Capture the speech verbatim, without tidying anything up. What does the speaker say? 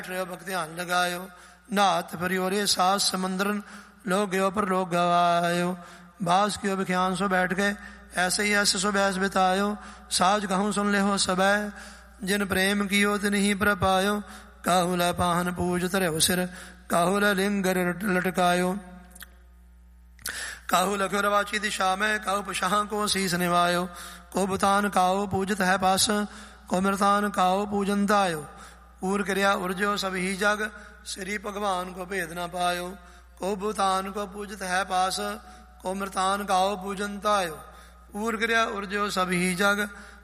भक्त ध्यान लगायो, नाथ परियोरे सास समंदरन, लोग गयो पर लोग गवायो। बास कियो बिख्यान सो बैठ गए, ऐसे ही ऐसे सो बैस बितायो। साज कहूँ सुन ले हो सबै, जिन प्रेम कियो तिन ही प्रपायो। काहू लै पाहन पूज तरे सिर, काहू लै लिंगर लटकायो। काहू लख्यो रवाची दिशा में, काहू पशाह को शीस निवायो। को बुतान काओ पूजत है पास, को मृतान काओ पूजन तायो। पूर क्रिया उर्जो सब ही जग, श्री भगवान को भेद न पायो। को भूतान को पूजत है पास, को मृतान काओ पूजन तायो। पूर क्रिया उर्जो सब ही जग,